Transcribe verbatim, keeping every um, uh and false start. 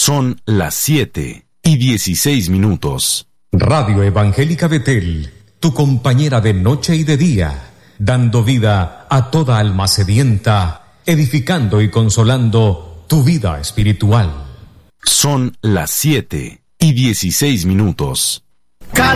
Son las siete y dieciséis minutos. Radio Evangélica Betel, tu compañera de noche y de día, dando vida a toda alma sedienta, edificando y consolando tu vida espiritual. Son las siete y dieciséis minutos.